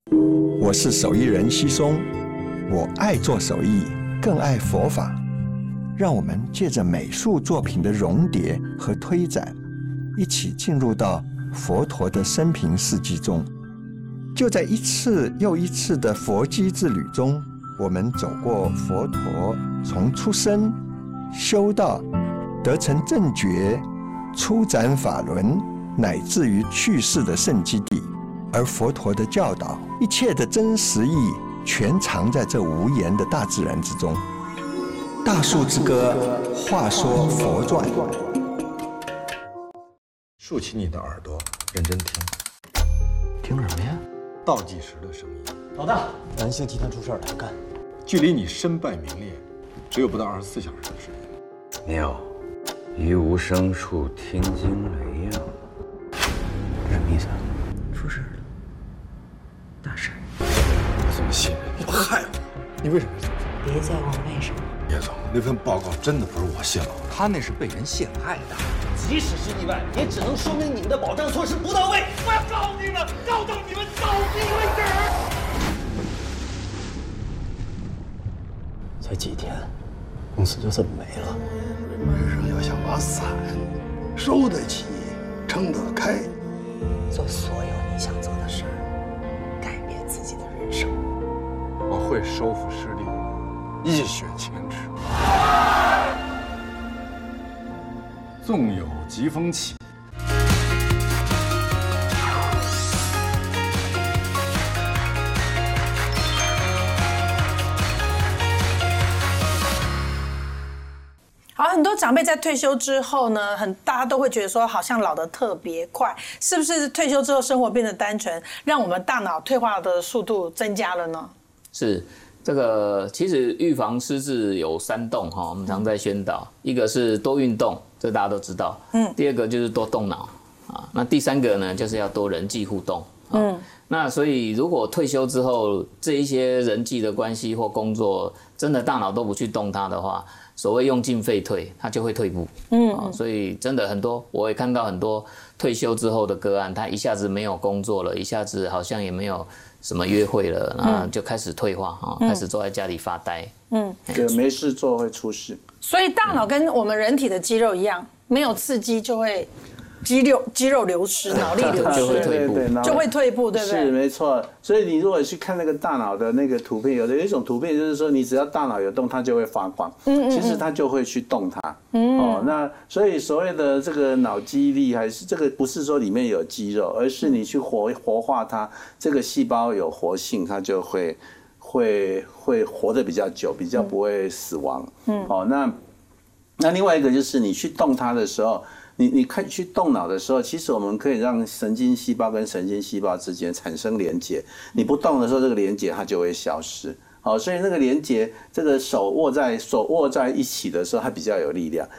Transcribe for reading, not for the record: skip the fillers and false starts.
我是手艺人西松，我爱做手艺，更爱佛法。让我们借着美术作品的熔叠和推展，一起进入到佛陀的生平事迹中。就在一次又一次的佛机之旅中，我们走过佛陀从出生、修道、得成正觉、出展法轮，乃至于去世的圣基地。而佛陀的教导，一切的真实意，全藏在这无言的大自然之中。大树之歌，话说佛传。 竖起你的耳朵，认真听。 听什么呀？ 倒计时的声音。 老大，南星集团出事了，干！ 距离你身败名裂，只有不到24小时的时间。 妙，于无声处听惊雷呀！ 什么意思啊？出事了，大事。 我怎么信任你？害我！你为什么这么做？ 别再问为什么。 叶总，那份报告真的不是我泄露的，他那是被人陷害的。 即使是意外，也只能说明你们的保障措施不到位。我要告你们，告到你们倒闭为止。 才几天，公司就这么没了。 人生要想把伞收得起，撑得开， 做所有你想做的事儿，改变自己的人生。 我会收复失地，一雪前耻。纵有疾风起。 好，很多长辈在退休之后呢，大家都会觉得说，好像老得特别快，是不是退休之后生活变得单纯，让我们大脑退化的速度增加了呢？ 是。这个其实预防失智有3动哈，我们常在宣导，一个是多运动，这大家都知道，第二个就是多动脑啊，那第3个呢就是要多人际互动，那所以如果退休之后这一些人际的关系或工作真的大脑都不去动它的话，所谓用进废退，它就会退步，所以真的很多我也看到很多退休之后的个案，他一下子没有工作了，一下子好像也没有什么约会了，那就开始退化开始坐在家里发呆， 对，没事做会出事。 所以大脑跟我们人体的肌肉一样，没有刺激就会肌肉流失，脑力流失， 就会退步， 就会退步，对不对？ 是没错。所以你如果去看那个大脑的那个图片，有一种图片就是说，你只要大脑有动，它就会发光。其实它就会去动它。那所以所谓的这个脑肌力，还是这个不是说里面有肌肉，而是你去活化它，这个细胞有活性，它就会活得比较久，比较不会死亡。那另外一个就是你去动它的时候。你看去动脑的时候，其实我们可以让神经细胞跟神经细胞之间产生连结。你不动的时候，这个连结它就会消失。所以那个连结，这个手握在一起的时候，它比较有力量。